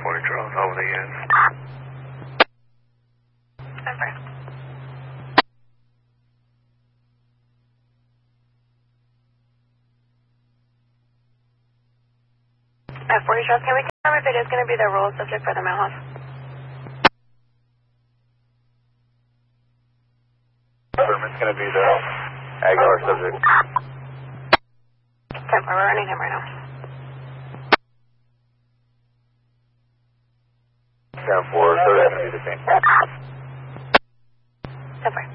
40 Charles, over the years. Over. At 40 Charles, can we confirm if it is going to be the role subject for the mail house? It's going to be the Aguilar subject. 10-4, we're running him right now. Down 4, so that's going to be the same. 10-4.